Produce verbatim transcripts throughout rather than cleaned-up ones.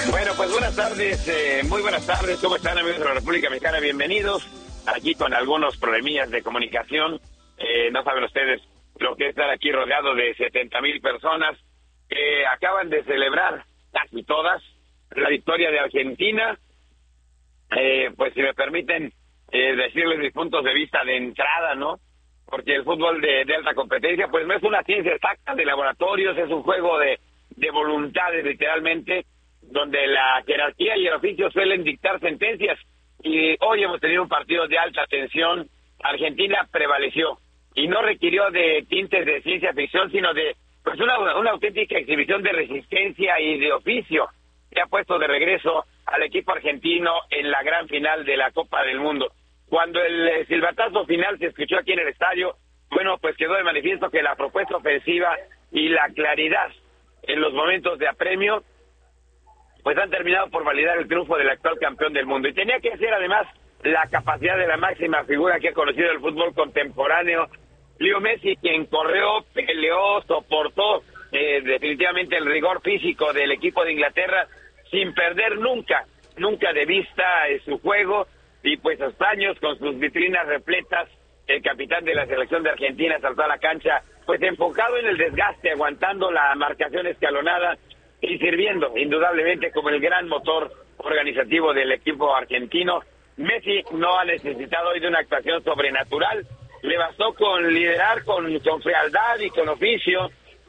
Bueno, pues buenas tardes, eh, muy buenas tardes, ¿cómo están amigos de la República Mexicana? Bienvenidos, aquí con algunos problemillas de comunicación, eh, no saben ustedes lo que es estar aquí rodeado de setenta mil personas que acaban de celebrar, casi todas, la victoria de Argentina. Eh, pues si me permiten eh, decirles mis puntos de vista de entrada, ¿no? Porque el fútbol de, de alta competencia pues no es una ciencia exacta de laboratorios, es un juego de, de voluntades literalmente, donde la jerarquía y el oficio suelen dictar sentencias. Y hoy hemos tenido un partido de alta tensión. Argentina prevaleció y no requirió de tintes de ciencia ficción, sino de pues una, una auténtica exhibición de resistencia y de oficio que ha puesto de regreso al equipo argentino en la gran final de la Copa del Mundo. Cuando el eh, silbatazo final se escuchó aquí en el estadio, bueno, pues quedó de manifiesto que la propuesta ofensiva y la claridad en los momentos de apremio pues han terminado por validar el triunfo del actual campeón del mundo. Y tenía que ser además la capacidad de la máxima figura que ha conocido el fútbol contemporáneo, Leo Messi, quien corrió, peleó, soportó eh, definitivamente el rigor físico del equipo de Inglaterra sin perder nunca, nunca de vista eh, su juego. Y pues hasta años con sus vitrinas repletas, el capitán de la selección de Argentina saltó a la cancha, pues enfocado en el desgaste, aguantando la marcación escalonada y sirviendo indudablemente como el gran motor organizativo del equipo argentino. Messi no ha necesitado hoy de una actuación sobrenatural, le bastó con liderar con, con frialdad y con oficio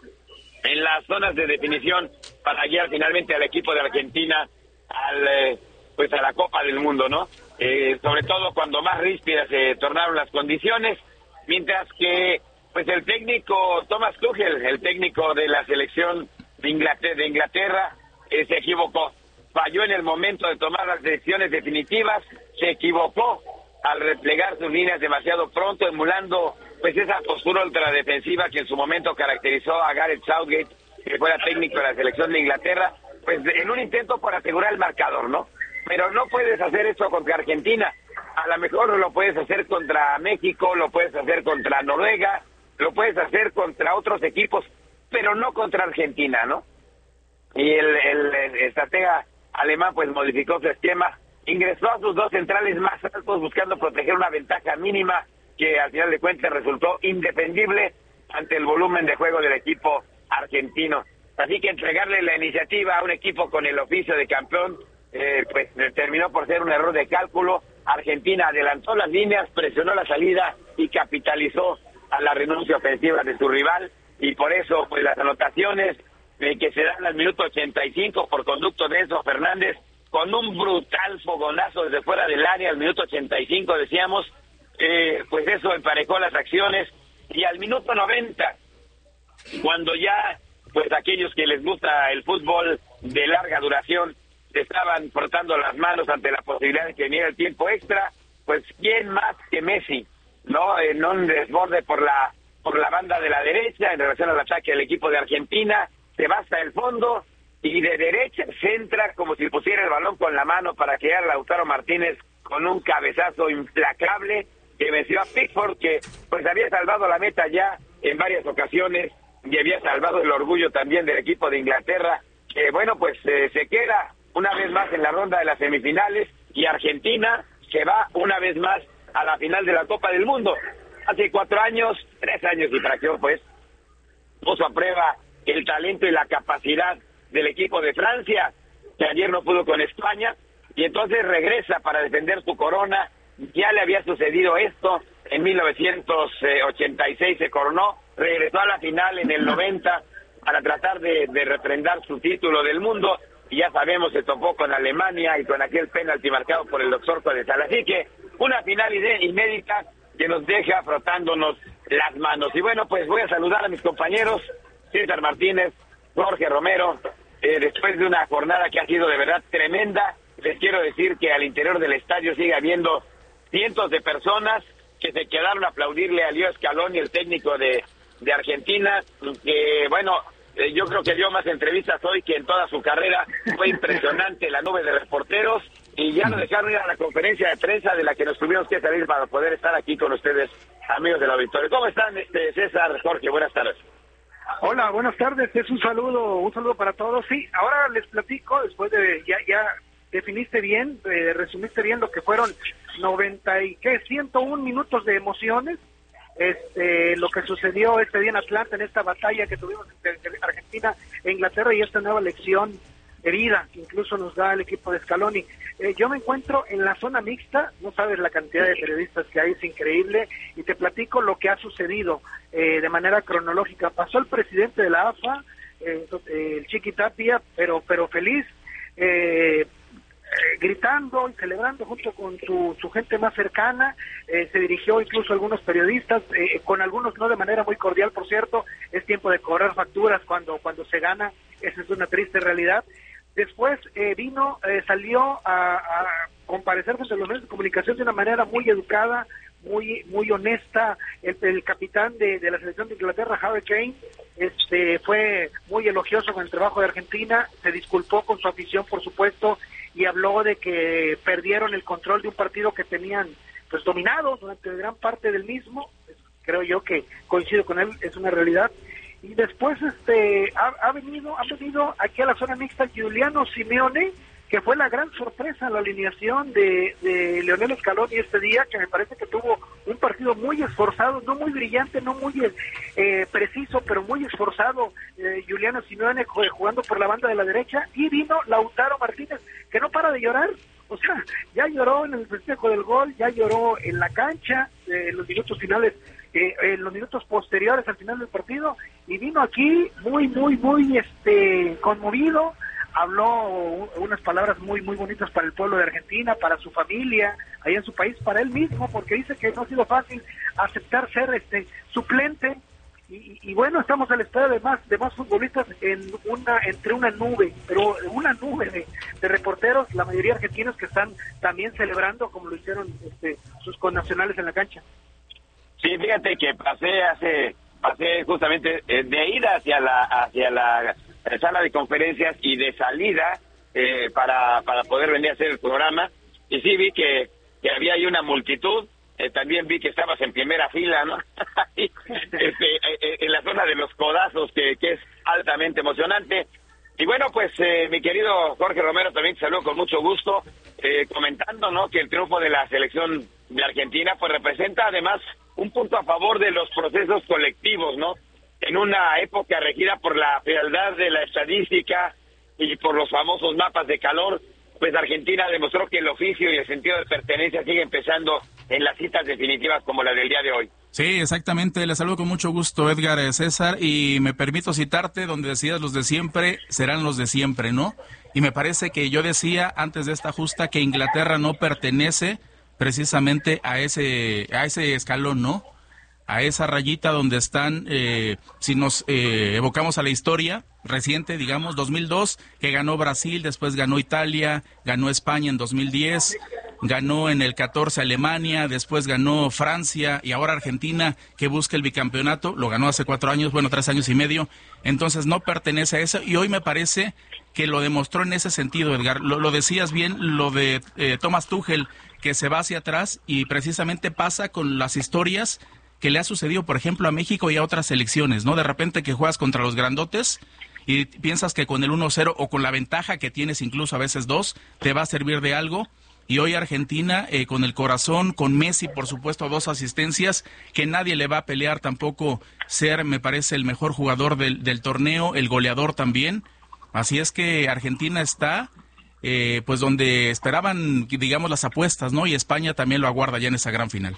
en las zonas de definición para guiar finalmente al equipo de Argentina al eh, pues a la Copa del Mundo, ¿no? Eh, sobre todo cuando más ríspidas se tornaron las condiciones, mientras que pues el técnico Thomas Tuchel, el técnico de la selección de Inglaterra, de Inglaterra eh, se equivocó, falló en el momento de tomar las decisiones definitivas, se equivocó al replegar sus líneas demasiado pronto, emulando pues esa postura ultradefensiva que en su momento caracterizó a Gareth Southgate, que fuera técnico de la selección de Inglaterra, pues en un intento por asegurar el marcador, ¿no? Pero no puedes hacer eso contra Argentina, a lo mejor lo puedes hacer contra México, lo puedes hacer contra Noruega, lo puedes hacer contra otros equipos, pero no contra Argentina, ¿no? Y el, el, el estratega alemán pues modificó su esquema, ingresó a sus dos centrales más altos buscando proteger una ventaja mínima que al final de cuentas resultó indefendible ante el volumen de juego del equipo argentino. Así que entregarle la iniciativa a un equipo con el oficio de campeón eh, pues terminó por ser un error de cálculo. Argentina adelantó las líneas, presionó la salida y capitalizó a la renuncia ofensiva de su rival, y por eso pues las anotaciones eh, que se dan al minuto ochenta y cinco por conducto de Enzo Fernández, con un brutal fogonazo desde fuera del área al minuto ochenta y cinco, decíamos, eh, pues eso emparejó las acciones. Y al minuto noventa, cuando ya pues aquellos que les gusta el fútbol de larga duración estaban frotando las manos ante la posibilidad de que viniera el tiempo extra, pues quién más que Messi, ¿no? En un desborde por la por la banda de la derecha en relación al ataque del equipo de Argentina, se va hasta el fondo y de derecha centra como si pusiera el balón con la mano para que Lautaro Martínez con un cabezazo implacable que venció a Pickford, que pues había salvado la meta ya en varias ocasiones y había salvado el orgullo también del equipo de Inglaterra, que bueno pues eh, se queda una vez más en la ronda de las semifinales, y Argentina se va una vez más a la final de la Copa del Mundo. Hace cuatro años, tres años y fracción pues, puso a prueba el talento y la capacidad del equipo de Francia, que ayer no pudo con España, y entonces regresa para defender su corona. Ya le había sucedido esto, en mil novecientos ochenta y seis se coronó, regresó a la final en el noventa para tratar de, de refrendar su título del mundo, y ya sabemos, se topó con Alemania y con aquel penalti marcado por el doctor Codesal. Así que una final inédita que nos deja frotándonos las manos. Y bueno, pues voy a saludar a mis compañeros, César Martínez, Jorge Romero, eh, después de una jornada que ha sido de verdad tremenda. Les quiero decir que al interior del estadio sigue habiendo cientos de personas que se quedaron a aplaudirle a Leo Scaloni, el técnico de, de Argentina, que bueno, eh, yo creo que dio más entrevistas hoy que en toda su carrera. Fue impresionante la nube de reporteros, y ya nos dejaron ir a la conferencia de prensa de la que nos tuvimos que salir para poder estar aquí con ustedes, amigos del auditorio. ¿Cómo están, este César, Jorge? Buenas tardes. Hola, buenas tardes, es un saludo, un saludo para todos. Sí, ahora les platico, después de, ya, ya definiste bien, eh, resumiste bien lo que fueron noventa y, ¿qué? ciento uno minutos de emociones, este, lo que sucedió este día en Atlanta, en esta batalla que tuvimos entre Argentina e Inglaterra y esta nueva lección de vida que incluso nos da el equipo de Scaloni. Eh, yo me encuentro en la zona mixta, no sabes la cantidad de periodistas que hay, es increíble, y te platico lo que ha sucedido eh, de manera cronológica. Pasó el presidente de la A F A, eh, el Chiqui Tapia, pero, pero feliz, eh, Eh, gritando y celebrando junto con su, su gente más cercana, eh, se dirigió incluso a algunos periodistas, eh, con algunos no de manera muy cordial, por cierto. Es tiempo de cobrar facturas cuando, cuando se gana, esa es una triste realidad. Después eh, vino, eh, salió a, a comparecer frente a los medios de comunicación de una manera muy educada, muy muy honesta. El, el capitán de, de la selección de Inglaterra, Harry Kane, este, fue muy elogioso con el trabajo de Argentina, se disculpó con su afición, por supuesto, y habló de que perdieron el control de un partido que tenían pues dominado durante gran parte del mismo. Creo yo que coincido con él, es una realidad. Y después este ha, ha venido ha venido aquí a la zona mixta Giuliano Simeone, que fue la gran sorpresa en la alineación de, de Lionel Scaloni este día, que me parece que tuvo un partido muy esforzado, no muy brillante, no muy eh, preciso, pero muy esforzado. eh, Giuliano Simeone jugando por la banda de la derecha, y vino Lautaro Martínez, que no para de llorar. O sea, ya lloró en el festejo del gol, ya lloró en la cancha, eh, en los minutos finales, eh, en los minutos posteriores al final del partido, y vino aquí muy, muy, muy este conmovido. Habló unas palabras muy muy bonitas para el pueblo de Argentina, para su familia, allá en su país, para él mismo, porque dice que no ha sido fácil aceptar ser este suplente, y, y bueno, estamos a la espera de más de más futbolistas en una entre una nube, pero una nube de, de reporteros, la mayoría argentinos, que están también celebrando como lo hicieron este, sus connacionales en la cancha. Sí, fíjate que pasé hace pasé justamente eh, de ida hacia la hacia la sala de conferencias y de salida eh, para para poder venir a hacer el programa, y sí vi que, que había ahí una multitud. Eh, también vi que estabas en primera fila, ¿no? este, eh, en la zona de los codazos, que, que es altamente emocionante. Y bueno, pues eh, mi querido Jorge Romero, también te saludo con mucho gusto, eh, comentando, ¿no?, que el triunfo de la selección de Argentina pues representa además un punto a favor de los procesos colectivos, ¿no? En una época regida por la frialdad de la estadística y por los famosos mapas de calor, pues Argentina demostró que el oficio y el sentido de pertenencia siguen pesando en las citas definitivas como la del día de hoy. Sí, exactamente. Le saludo con mucho gusto, Edgar, eh, César, y me permito citarte donde decías: los de siempre serán los de siempre, ¿no? Y me parece que yo decía antes de esta justa que Inglaterra no pertenece precisamente a ese a ese escalón, ¿no? A esa rayita donde están, eh, si nos eh, evocamos a la historia reciente, digamos, dos mil dos, que ganó Brasil, después ganó Italia, ganó España en dos mil diez, ganó en el catorce Alemania, después ganó Francia, y ahora Argentina, que busca el bicampeonato, lo ganó hace cuatro años, bueno, tres años y medio. Entonces no pertenece a eso, y hoy me parece que lo demostró en ese sentido, Edgar. Lo, lo decías bien, lo de eh, Thomas Tuchel, que se va hacia atrás, y precisamente pasa con las historias que le ha sucedido, por ejemplo, a México y a otras selecciones, ¿no? De repente que juegas contra los grandotes y piensas que con el uno cero o con la ventaja que tienes, incluso a veces dos, te va a servir de algo. Y hoy Argentina, eh, con el corazón, con Messi, por supuesto, dos asistencias, que nadie le va a pelear tampoco ser, me parece, el mejor jugador del, del torneo, el goleador también. Así es que Argentina está, eh, pues donde esperaban, digamos, las apuestas, ¿no? Y España también lo aguarda ya en esa gran final.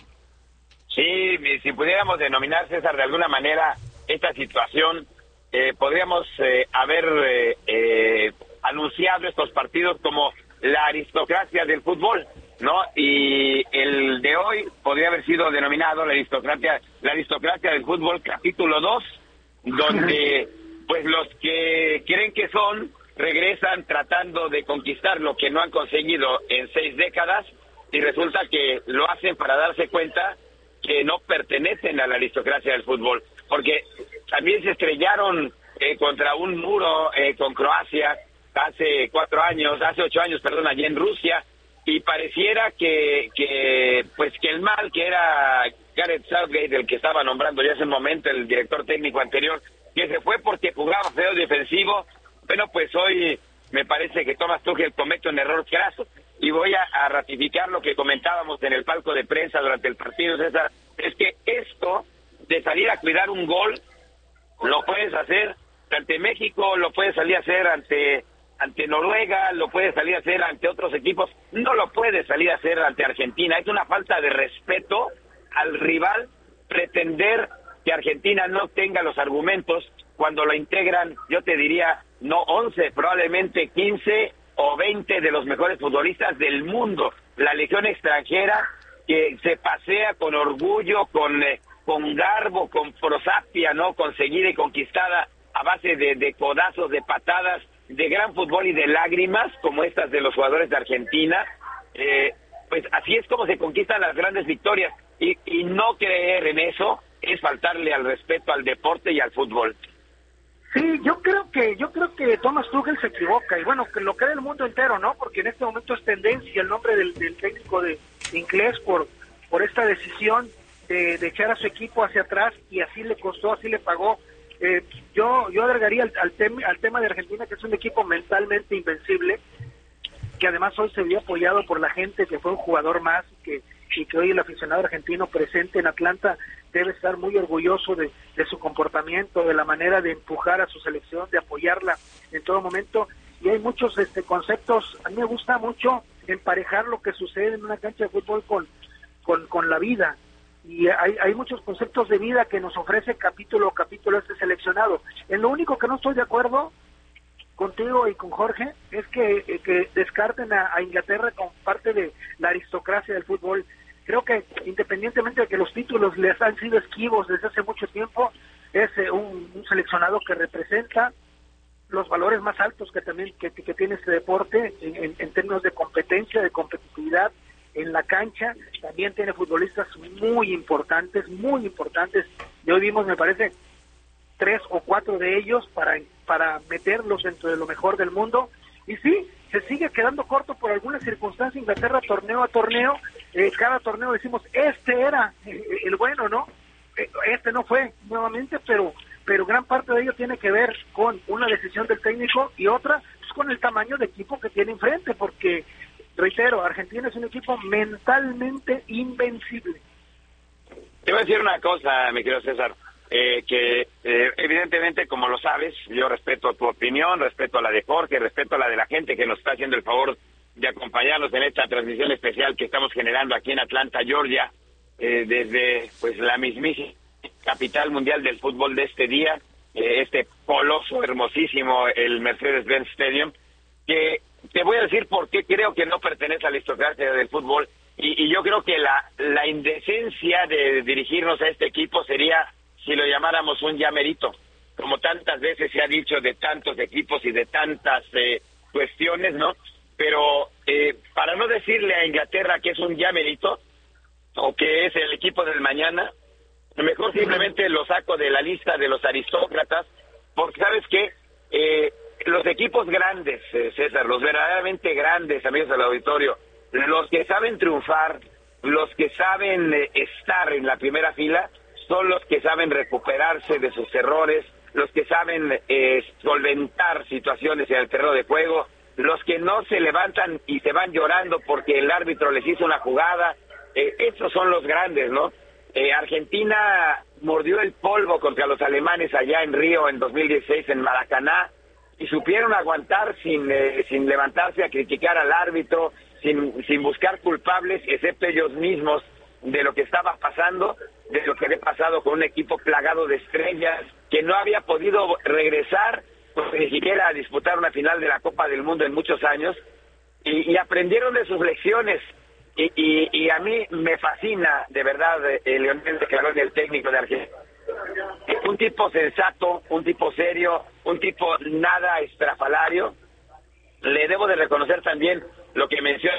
Sí, si pudiéramos denominar, César, de alguna manera esta situación, eh, podríamos eh, haber eh, eh, anunciado estos partidos como la aristocracia del fútbol, ¿no? Y el de hoy podría haber sido denominado la aristocracia, la aristocracia del fútbol capítulo dos, donde pues los que creen que son regresan tratando de conquistar lo que no han conseguido en seis décadas, y resulta que lo hacen para darse cuenta que no pertenecen a la aristocracia del fútbol, porque también se estrellaron eh, contra un muro eh, con Croacia hace cuatro años, hace ocho años, perdón, allí en Rusia, y pareciera que, que pues que el mal, que era Gareth Southgate, el que estaba nombrando ya hace un momento el director técnico anterior, que se fue porque jugaba feo defensivo. Bueno, pues hoy me parece que Thomas Tuchel comete un error craso, y voy a, a ratificar lo que comentábamos en el palco de prensa durante el partido, César. Es que esto de salir a cuidar un gol lo puedes hacer ante México, lo puedes salir a hacer ante ante Noruega, lo puedes salir a hacer ante otros equipos, no lo puedes salir a hacer ante Argentina. Es una falta de respeto al rival pretender que Argentina no tenga los argumentos cuando lo integran, yo te diría, no once, probablemente quince o veinte de los mejores futbolistas del mundo. La legión extranjera que se pasea con orgullo, con, eh, con garbo, con prosapia, ¿no? Conseguida y conquistada a base de, de codazos, de patadas, de gran fútbol y de lágrimas, como estas de los jugadores de Argentina. Eh, pues así es como se conquistan las grandes victorias, y, y no creer en eso es faltarle al respeto al deporte y al fútbol. Sí, yo creo que yo creo que Thomas Tuchel se equivoca, y bueno, que lo cree el mundo entero, ¿no? Porque en este momento es tendencia el nombre del, del técnico de, de inglés por por esta decisión de, de echar a su equipo hacia atrás, y así le costó, así le pagó. Eh, yo yo agregaría al, al, tem, al tema de Argentina, que es un equipo mentalmente invencible, que además hoy se vio apoyado por la gente, que fue un jugador más, y que, y que hoy el aficionado argentino presente en Atlanta debe estar muy orgulloso de, de su comportamiento, de la manera de empujar a su selección, de apoyarla en todo momento. Y hay muchos este conceptos. A mí me gusta mucho emparejar lo que sucede en una cancha de fútbol con, con, con la vida. Y hay, hay muchos conceptos de vida que nos ofrece capítulo a capítulo este seleccionado. En lo único que no estoy de acuerdo contigo y con Jorge es que, eh, que descarten a, a Inglaterra como parte de la aristocracia del fútbol. Creo que independientemente de que los títulos les han sido esquivos desde hace mucho tiempo, es eh, un, un seleccionado que representa los valores más altos que también que, que tiene este deporte en, en, en términos de competencia, de competitividad en la cancha. También tiene futbolistas muy importantes, muy importantes. Y hoy vimos, me parece, tres o cuatro de ellos para, para meterlos dentro de lo mejor del mundo. Y sí, se sigue quedando corto por alguna circunstancia Inglaterra torneo a torneo. Eh, cada torneo decimos, este era eh, el bueno, ¿no? Eh, este no fue nuevamente, pero pero gran parte de ello tiene que ver con una decisión del técnico, y otra pues, con el tamaño de equipo que tiene enfrente, porque, reitero, Argentina es un equipo mentalmente invencible. Te voy a decir una cosa, mi querido César, eh, que eh, evidentemente, como lo sabes, yo respeto tu opinión, respeto a la de Jorge, respeto a la de la gente que nos está haciendo el favor de acompañarnos en esta transmisión especial que estamos generando aquí en Atlanta, Georgia, eh, desde pues la mismísima capital mundial del fútbol de este día, eh, este coloso hermosísimo, el Mercedes-Benz Stadium, que te voy a decir por qué creo que no pertenece a la aristocracia del fútbol, y, y yo creo que la, la indecencia de dirigirnos a este equipo sería si lo llamáramos un llamerito, como tantas veces se ha dicho de tantos equipos y de tantas eh, cuestiones, ¿no? Pero eh, para no decirle a Inglaterra que es un llamerito, o que es el equipo del mañana, mejor simplemente lo saco de la lista de los aristócratas, porque sabes que eh, los equipos grandes, eh, César, los verdaderamente grandes, amigos del auditorio, los que saben triunfar, los que saben eh, estar en la primera fila, son los que saben recuperarse de sus errores, los que saben eh, solventar situaciones en el terreno de juego, los que no se levantan y se van llorando porque el árbitro les hizo una jugada. Eh, esos son los grandes, ¿no? Eh, Argentina mordió el polvo contra los alemanes allá en Río en dos mil dieciséis en Maracaná, y supieron aguantar sin eh, sin levantarse a criticar al árbitro, sin sin buscar culpables, excepto ellos mismos, de lo que estaba pasando, de lo que había pasado con un equipo plagado de estrellas, que no había podido regresar pues, ni siquiera a disputar una final de la Copa del Mundo en muchos años, y, y aprendieron de sus lecciones. Y, y, y a mí me fascina, de verdad, eh, Leonel Scaloni, el técnico de Argentina. Un tipo sensato, un tipo serio, un tipo nada estrafalario. Le debo de reconocer también lo que menciona,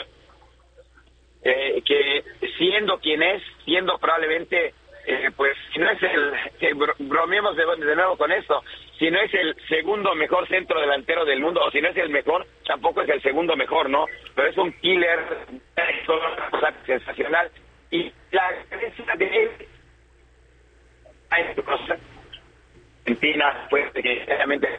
eh, que siendo quien es, siendo probablemente, eh, pues, si no es el, que bromeemos de, de nuevo con esto, si no es el segundo mejor centro delantero del mundo, o si no es el mejor, tampoco es el segundo mejor, ¿no? Pero es un killer, es una cosa sensacional. Y la grandeza de él, hay cosa, Argentina, pues, que realmente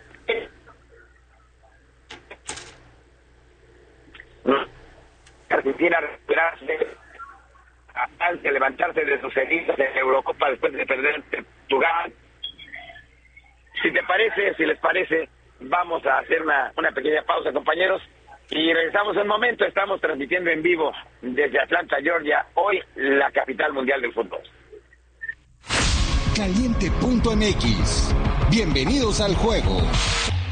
Argentina recuperarse, antes de levantarse de sus cenizas en Eurocopa después de perder en Portugal. Si te parece, si les parece, vamos a hacer una, una pequeña pausa, compañeros, y regresamos en un momento. Estamos transmitiendo en vivo desde Atlanta, Georgia, hoy la capital mundial del fútbol. Caliente punto M X. Bienvenidos al juego.